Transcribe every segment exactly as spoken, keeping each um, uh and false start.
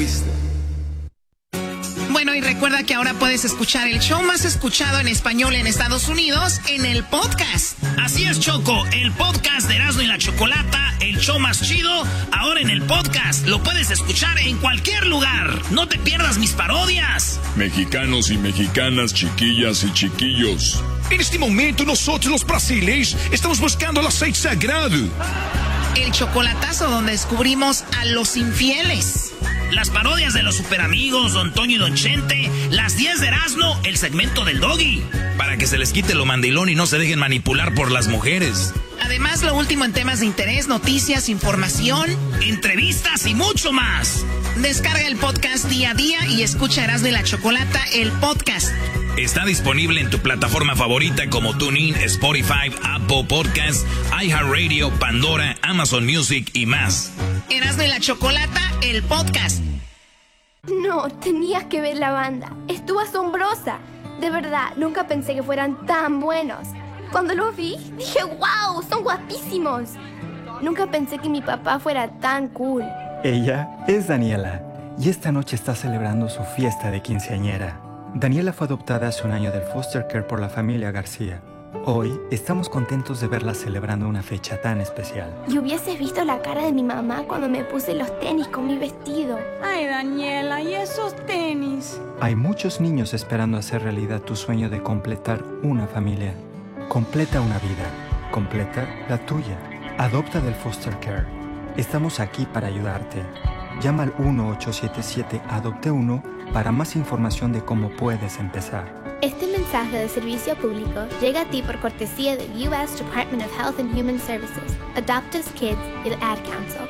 vista. Bueno, y recuerda que ahora puedes escuchar el show más escuchado en español en Estados Unidos en el podcast. Así es, Choco, el podcast de Erasmo y la Chocolata, el show más chido, ahora en el podcast. Lo puedes escuchar en cualquier lugar. No te pierdas mis parodias. Mexicanos y mexicanas, chiquillas y chiquillos. En este momento nosotros los brasileños estamos buscando el aceite sagrado. El chocolatazo donde descubrimos a los infieles. Las parodias de los superamigos, Don Toño y Don Chente. Las diez de Erasmo, el segmento del Doggy. Para que se les quite lo mandilón y no se dejen manipular por las mujeres. Además, lo último en temas de interés, noticias, información, entrevistas y mucho más. Descarga el podcast día a día y escucha Erasmo y la Chocolata, el podcast. Está disponible en tu plataforma favorita como TuneIn, Spotify, Apple Podcasts, iHeartRadio, Pandora, Amazon Music y más. Erasmo y la Chocolata, el podcast. No, tenías que ver la banda. Estuvo asombrosa. De verdad, nunca pensé que fueran tan buenos. Cuando los vi, dije, wow, son guapísimos. Nunca pensé que mi papá fuera tan cool. Ella es Daniela y esta noche está celebrando su fiesta de quinceañera. Daniela fue adoptada hace un año del foster care por la familia García. Hoy estamos contentos de verla celebrando una fecha tan especial. Y hubieses visto la cara de mi mamá cuando me puse los tenis con mi vestido. Ay, Daniela, ¿y esos tenis? Hay muchos niños esperando hacer realidad tu sueño de completar una familia. Completa una vida. Completa la tuya. Adopta del foster care. Estamos aquí para ayudarte. Llama al uno ocho siete siete adopte uno para más información de cómo puedes empezar. Este mensaje de servicio público llega a ti por cortesía del U S Department of Health and Human Services, Adopt Us Kids y el Ad Council.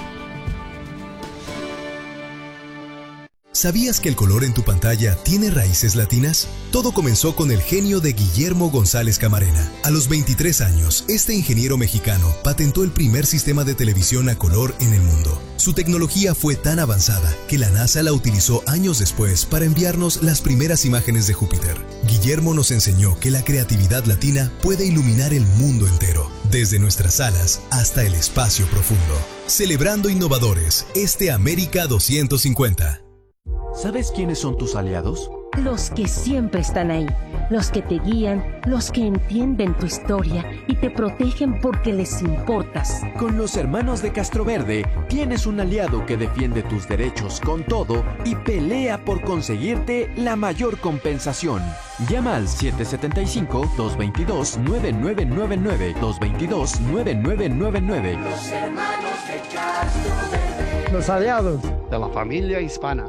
¿Sabías que el color en tu pantalla tiene raíces latinas? Todo comenzó con el genio de Guillermo González Camarena. A los veintitrés años, este ingeniero mexicano patentó el primer sistema de televisión a color en el mundo. Su tecnología fue tan avanzada que la NASA la utilizó años después para enviarnos las primeras imágenes de Júpiter. Guillermo nos enseñó que la creatividad latina puede iluminar el mundo entero, desde nuestras alas hasta el espacio profundo. Celebrando innovadores, este América doscientos cincuenta. ¿Sabes quiénes son tus aliados? Los que siempre están ahí, los que te guían, los que entienden tu historia y te protegen porque les importas. Con los hermanos de Castroverde tienes un aliado que defiende tus derechos con todo y pelea por conseguirte la mayor compensación. Llama al siete siete cinco, dos dos dos, nueve nueve nueve nueve, dos dos dos, nueve nueve nueve nueve. Los hermanos de Castroverde. Los aliados de la familia hispana.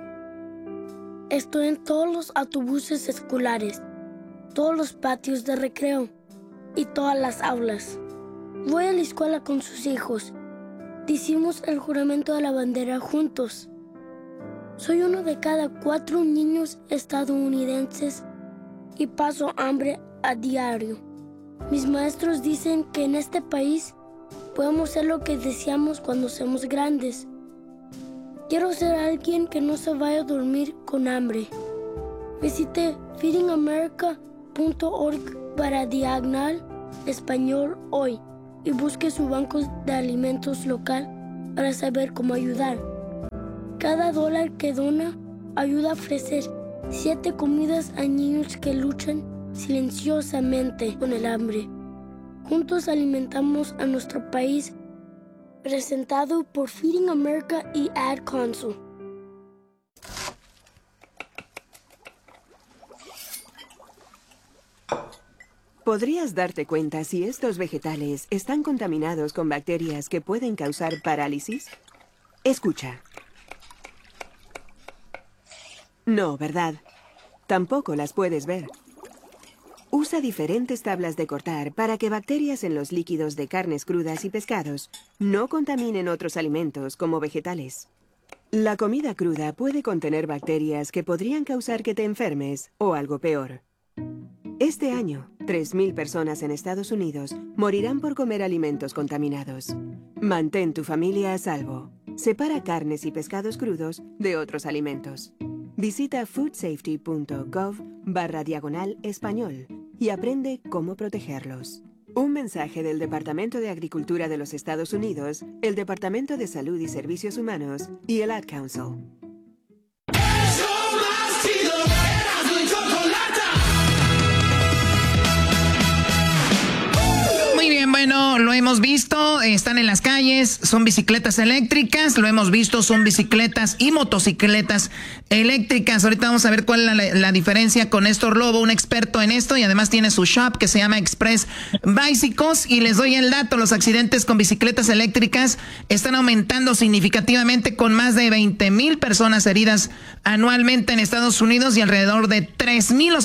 Estoy en todos los autobuses escolares, todos los patios de recreo y todas las aulas. Voy a la escuela con sus hijos. Decimos el juramento de la bandera juntos. Soy uno de cada cuatro niños estadounidenses y paso hambre a diario. Mis maestros dicen que en este país podemos ser lo que deseamos cuando seamos grandes. Quiero ser alguien que no se vaya a dormir con hambre. Visite feeding america punto org para diagonal español hoy y busque su banco de alimentos local para saber cómo ayudar. Cada dólar que dona ayuda a ofrecer siete comidas a niños que luchan silenciosamente con el hambre. Juntos alimentamos a nuestro país. Presentado por Feeding America y Ad Council. ¿Podrías darte cuenta si estos vegetales están contaminados con bacterias que pueden causar parálisis? Escucha. No, ¿verdad? Tampoco las puedes ver. Usa diferentes tablas de cortar para que bacterias en los líquidos de carnes crudas y pescados no contaminen otros alimentos como vegetales. La comida cruda puede contener bacterias que podrían causar que te enfermes o algo peor. Este año, tres mil personas en Estados Unidos morirán por comer alimentos contaminados. Mantén tu familia a salvo. Separa carnes y pescados crudos de otros alimentos. Visita foodsafety punto gov barra diagonal español y aprende cómo protegerlos. Un mensaje del Departamento de Agricultura de los Estados Unidos, el Departamento de Salud y Servicios Humanos y el Ad Council. bueno, lo hemos visto, están en las calles, son bicicletas eléctricas, lo hemos visto, son bicicletas y motocicletas eléctricas. Ahorita vamos a ver cuál es la, la diferencia con Néstor Lobo, un experto en esto, y además tiene su shop que se llama Express Bicycles. Y les doy el dato, los accidentes con bicicletas eléctricas están aumentando significativamente, con más de veinte mil personas heridas anualmente en Estados Unidos y alrededor de tres mil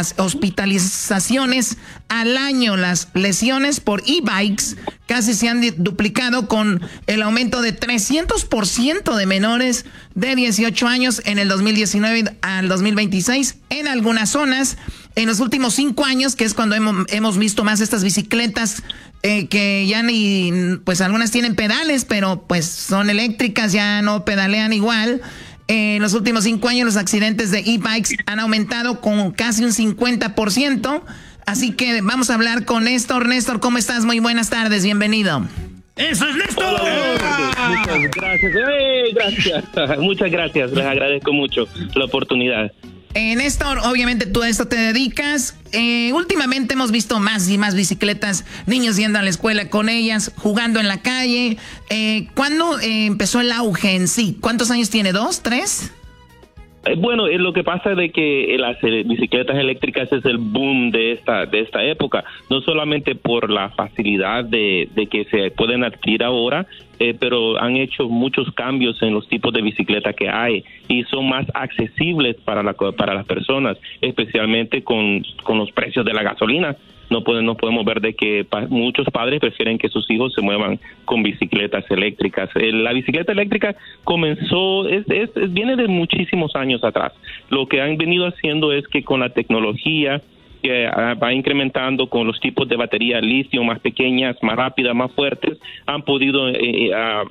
hospitalizaciones al año. Las lesiones por e-bikes casi se han duplicado, con el aumento de trescientos por ciento de menores de dieciocho años en el dos mil diecinueve al dos mil veintiséis en algunas zonas. En los últimos cinco años, que es cuando hemos, hemos visto más estas bicicletas eh, que ya ni, pues algunas tienen pedales, pero pues son eléctricas, ya no pedalean igual. Eh, en los últimos cinco años los accidentes de e-bikes han aumentado con casi un cincuenta por ciento. Así que vamos a hablar con Néstor. Néstor, ¿cómo estás? Muy buenas tardes, bienvenido. ¡Eso es Néstor! Muchas gracias, hey, gracias. Muchas gracias, les agradezco mucho la oportunidad. Eh, Néstor, obviamente tú a esto te dedicas. Eh, últimamente hemos visto más y más bicicletas, niños yendo a la escuela con ellas, jugando en la calle. Eh, ¿Cuándo eh, empezó el auge en sí? ¿Cuántos años tiene? ¿Dos? ¿Tres? Eh, bueno, eh, lo que pasa es de que las eh, bicicletas eléctricas es el boom de esta de esta época, no solamente por la facilidad de, de que se pueden adquirir ahora, eh, pero han hecho muchos cambios en los tipos de bicicleta que hay y son más accesibles para la para las personas, especialmente con, con los precios de la gasolina. No podemos, no podemos ver de que pa- muchos padres prefieren que sus hijos se muevan con bicicletas eléctricas. Eh, la bicicleta eléctrica comenzó, es, es, es, viene de muchísimos años atrás. Lo que han venido haciendo es que con la tecnología que uh, va incrementando, con los tipos de batería litio más pequeñas, más rápidas, más fuertes, han podido eh, uh,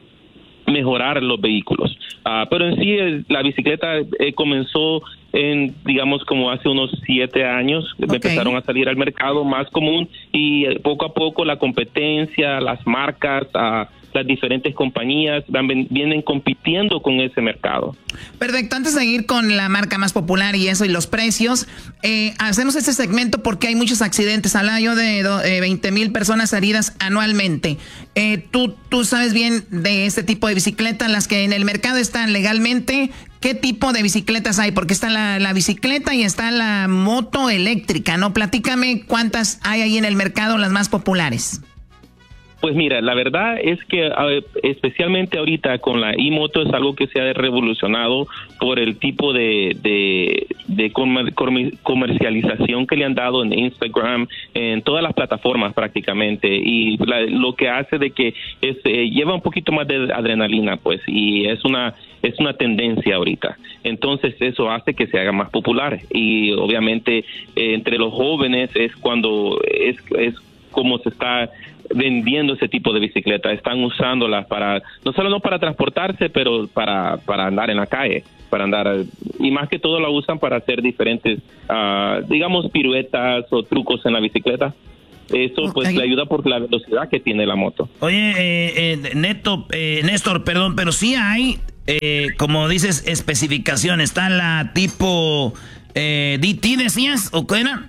mejorar los vehículos. Uh, pero en sí eh, la bicicleta eh, comenzó en, digamos, como hace unos siete años, okay. Empezaron a salir al mercado más común y eh, poco a poco la competencia, las marcas, uh, las diferentes compañías van, vienen compitiendo con ese mercado. Perfecto, antes de ir con la marca más popular y eso y los precios, eh, hacemos este segmento porque hay muchos accidentes. Hablaba yo de eh, veinte mil personas heridas anualmente. Eh, tú, tú sabes bien de este tipo de bicicletas, las que en el mercado están legalmente. ¿Qué tipo de bicicletas hay? Porque está la, la bicicleta y está la moto eléctrica, ¿no? Platícame cuántas hay ahí en el mercado, las más populares. Pues mira, la verdad es que especialmente ahorita con la e-moto es algo que se ha revolucionado por el tipo de, de, de comer, comercialización que le han dado en Instagram, en todas las plataformas prácticamente, y la, lo que hace de que es, eh, lleva un poquito más de adrenalina, pues, y es una es una tendencia ahorita. Entonces eso hace que se haga más popular y obviamente eh, entre los jóvenes es cuando es, es como se está vendiendo ese tipo de bicicleta. Están usándolas para, no solo no para transportarse, pero para, para andar en la calle, para andar, y más que todo la usan para hacer diferentes, uh, digamos, piruetas o trucos en la bicicleta. Eso pues okay. Le ayuda por la velocidad que tiene la moto. Oye, eh, eh, Neto, eh, Néstor, perdón, pero sí hay, eh, como dices, especificaciones. Está la tipo eh, D T, decías, ¿o qué era?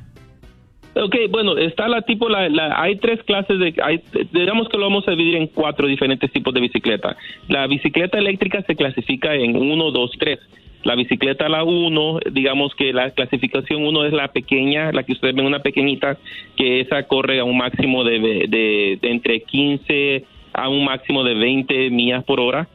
Ok, bueno, está la tipo, la, la, hay tres clases de, hay, digamos que lo vamos a dividir en cuatro diferentes tipos de bicicleta. La bicicleta eléctrica se clasifica en uno, dos, tres. La bicicleta la uno, digamos que la clasificación uno es la pequeña, la que ustedes ven, una pequeñita, que esa corre a un máximo de, de, de entre quince a un máximo de veinte millas por hora.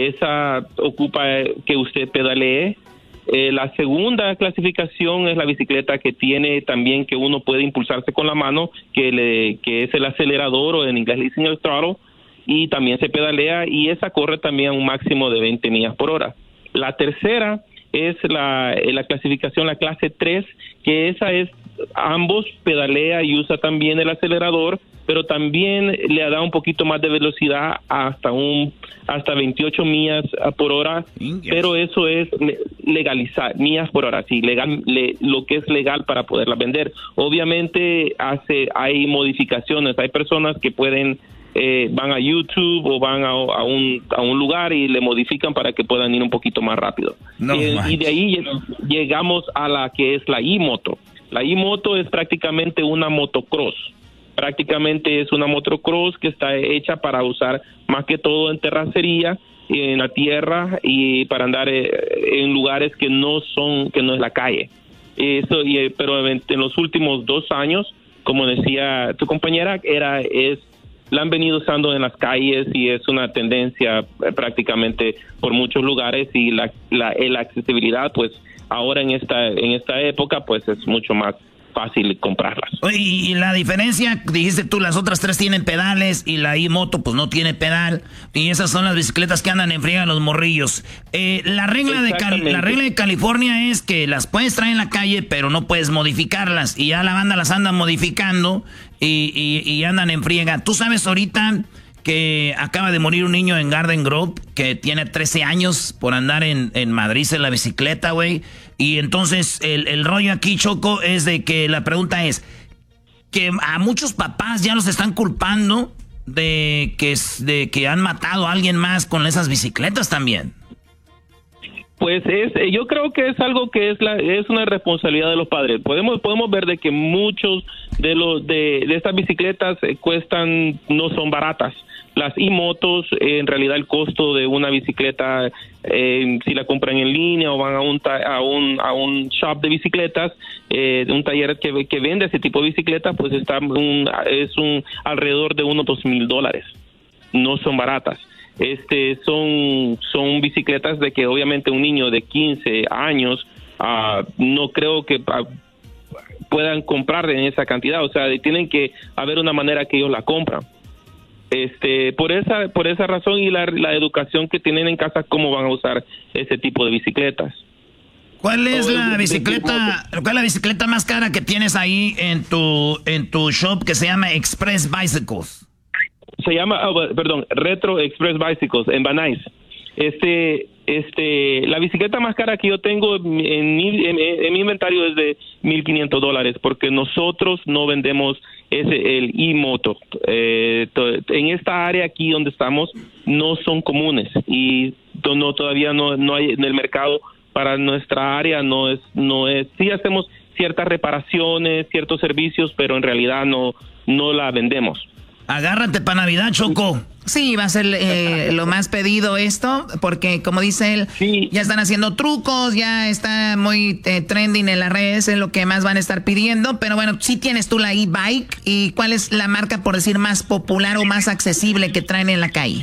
Esa ocupa que usted pedalee. Eh, la segunda clasificación es la bicicleta que tiene también que uno puede impulsarse con la mano, que, le, que es el acelerador, o en inglés le dicen el throttle, y también se pedalea, y esa corre también a un máximo de veinte millas por hora. La tercera es la, la clasificación, la clase tres, que esa es, ambos pedalea y usa también el acelerador, pero también le da un poquito más de velocidad hasta un hasta veintiocho millas por hora, pero eso es legalizar, millas por hora, sí, legal, le, lo que es legal para poderla vender. Obviamente hace hay modificaciones, hay personas que pueden eh, van a YouTube o van a, a un a un lugar y le modifican para que puedan ir un poquito más rápido. No, eh, y de ahí llegamos a la que es la e-moto. La e-moto es prácticamente una motocross. Prácticamente es una motocross que está hecha para usar más que todo en terracería, en la tierra y para andar en lugares que no son, que no es la calle. Eso, y, pero en los últimos dos años, como decía tu compañera, era es la han venido usando en las calles y es una tendencia prácticamente por muchos lugares y la, la, la accesibilidad, pues ahora en esta en esta época, pues es mucho más fácil comprarlas. Oye, y la diferencia, dijiste tú, las otras tres tienen pedales y la iMoto pues no tiene pedal y esas son las bicicletas que andan en friega los morrillos. Eh, la regla de Cal- la regla de California es que las puedes traer en la calle pero no puedes modificarlas y ya la banda las anda modificando y, y, y andan en friega. Tú sabes ahorita que acaba de morir un niño en Garden Grove que tiene trece años por andar en, en Madrid en la bicicleta, güey. Y entonces el, el rollo aquí, Choco, es de que la pregunta es que a muchos papás ya los están culpando de que, de que han matado a alguien más con esas bicicletas también. Pues es, yo creo que es algo que es la es una responsabilidad de los padres. Podemos podemos ver de que muchos de los de, de estas bicicletas eh, cuestan, no son baratas. Las iMotos, eh, en realidad el costo de una bicicleta, eh, si la compran en línea o van a un ta- a un a un shop de bicicletas, eh, de un taller que que vende ese tipo de bicicletas, pues está un, es un alrededor de unos dos mil dólares. No son baratas. Este son son bicicletas de que obviamente un niño de quince años uh, no creo que uh, puedan comprar en esa cantidad, o sea, tienen que haber una manera que ellos la compran. Este, por esa por esa razón y la, la educación que tienen en casa, cómo van a usar ese tipo de bicicletas. ¿Cuál es la bicicleta, cuál es la bicicleta más cara que tienes ahí en tu en tu shop que se llama Express Bicycles? Se llama, oh, perdón, Retro Express Bicycles en Van Nuys. Este, este, la bicicleta más cara que yo tengo en mi, en, en mi inventario es de mil quinientos dólares, porque nosotros no vendemos ese el iMoto. Eh, to, en esta área aquí donde estamos no son comunes y to, no todavía no no hay en el mercado para nuestra área, no es no es sí hacemos ciertas reparaciones, ciertos servicios, pero en realidad no no la vendemos. Agárrate para Navidad, Choco. Sí, va a ser eh, lo más pedido esto, porque como dice él, sí. Ya están haciendo trucos, ya está muy eh, trending en las redes, es lo que más van a estar pidiendo. Pero bueno, sí tienes tú la e-bike, ¿y cuál es la marca, por decir, más popular o más accesible que traen en la calle?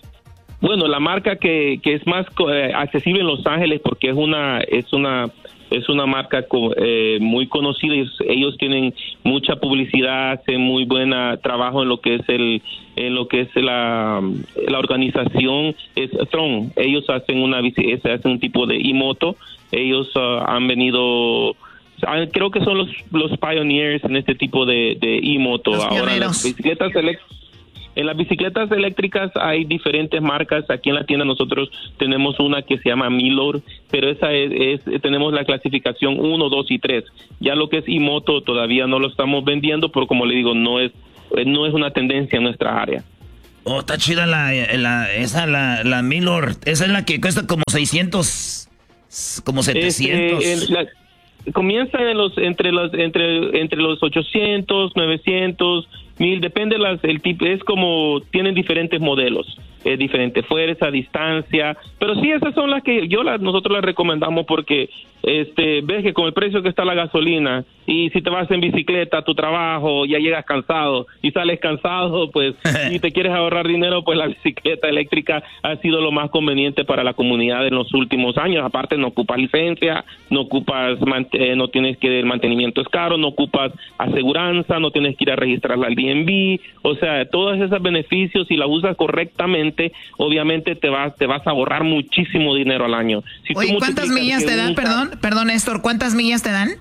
Bueno, la marca que, que es más eh, accesible en Los Ángeles, porque es una es una es una marca eh, muy conocida. Ellos, ellos tienen mucha publicidad, hacen muy buen trabajo en lo que es el en lo que es la, la organización. Es Tron. Ellos hacen una hacen un tipo de iMoto. Ellos uh, han venido, creo que son los los pioneers en este tipo de, de iMoto. Ahora las bicicletas eléctricas. En las bicicletas eléctricas hay diferentes marcas. Aquí en la tienda nosotros tenemos una que se llama Milor, pero esa es, es tenemos la clasificación uno, dos y tres. Ya lo que es iMoto todavía no lo estamos vendiendo, pero como le digo, no es no es una tendencia en nuestra área. Oh, está chida la, la esa la, la Milor. Esa es la que cuesta como seiscientos, como setecientos. Este, en la, comienza en los entre los entre entre los ochocientos, novecientos, mil, depende las el tipo, es como tienen diferentes modelos, eh, diferente fuerza, distancia, pero sí esas son las que yo las nosotros las recomendamos porque este ves que con el precio que está la gasolina y si te vas en bicicleta a tu trabajo ya llegas cansado y sales cansado, pues si te quieres ahorrar dinero, pues la bicicleta eléctrica ha sido lo más conveniente para la comunidad en los últimos años. Aparte no ocupas licencia, no ocupas eh, no tienes que el mantenimiento es caro, no ocupas aseguranza, no tienes que ir a registrarla al D M V, o sea, todos esos beneficios, si la usas correctamente, obviamente te vas te vas a ahorrar muchísimo dinero al año. Si Oye, ¿cuántas millas te dan? Perdón, perdón, Néstor, ¿cuántas millas te dan?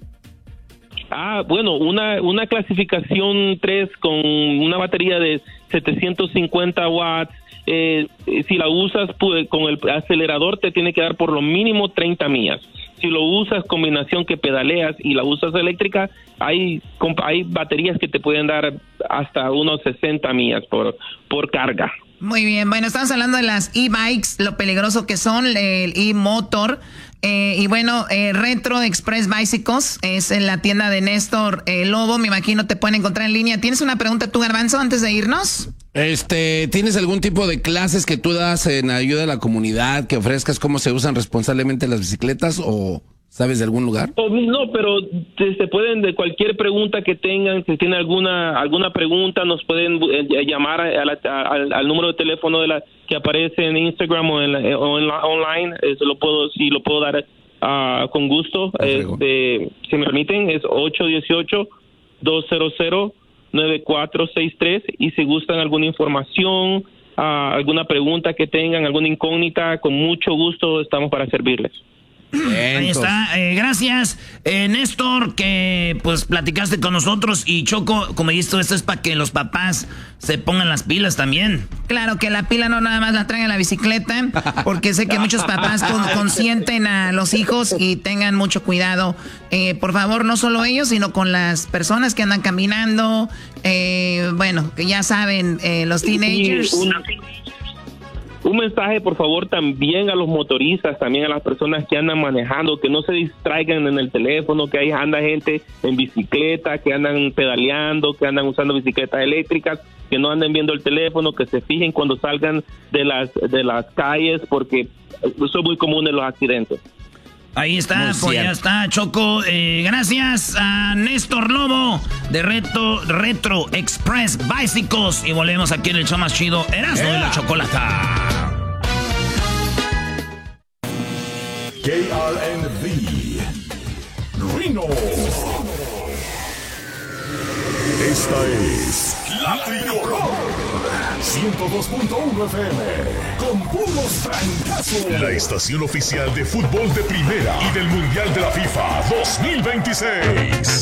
Ah, bueno, una una clasificación tres con una batería de setecientos cincuenta watts. Eh, si la usas pues, con el acelerador te tiene que dar por lo mínimo treinta millas. Si lo usas combinación que pedaleas y la usas eléctrica, hay hay baterías que te pueden dar hasta unos sesenta millas por por carga. Muy bien, bueno, estamos hablando de las e-bikes, lo peligroso que son, el e-motor. Eh, y bueno, eh, Retro Express Bicycles es en la tienda de Néstor eh, Lobo. Me imagino te pueden encontrar en línea. ¿Tienes una pregunta tú, Garbanzo, antes de irnos? Este, ¿tienes algún tipo de clases que tú das en ayuda a la comunidad, que ofrezcas cómo se usan responsablemente las bicicletas o sabes de algún lugar? Oh, no, pero te, se pueden, de cualquier pregunta que tengan, si tienen alguna alguna pregunta, nos pueden eh, llamar a la, a, al, al número de teléfono de la que aparece en Instagram o en, la, o en la, online. Eso lo puedo, sí, lo puedo dar uh, con gusto. Este, si me permiten, es ocho uno ocho, dos cero cero, nueve cuatro seis tres, y si gustan alguna información, uh, alguna pregunta que tengan, alguna incógnita, con mucho gusto estamos para servirles. Bien, ahí está, eh, gracias eh, Néstor, que pues platicaste con nosotros. Y Choco, como dijiste, esto es para que los papás se pongan las pilas también. Claro, que la pila no nada más la traigan en la bicicleta, porque sé que muchos papás con, consienten a los hijos y tengan mucho cuidado, eh, por favor, no solo ellos, sino con las personas que andan caminando, eh, bueno, que ya saben, eh, los teenagers. Sí, una... Un mensaje, por favor, también a los motoristas, también a las personas que andan manejando, que no se distraigan en el teléfono, que ahí anda gente en bicicleta, que andan pedaleando, que andan usando bicicletas eléctricas, que no anden viendo el teléfono, que se fijen cuando salgan de las de las calles, porque son muy comunes los accidentes. Ahí está, pues ya está, Choco. Eh, gracias a Néstor Lobo de Retro, Retro Express Bicycles. Y volvemos aquí en el show más chido, Erasmo yeah. de la Chocolata. K R N V Reno. Esta es La Tricolor ciento dos punto uno F M con puros francazos. La estación oficial de fútbol de primera y del Mundial de la FIFA dos mil veintiséis.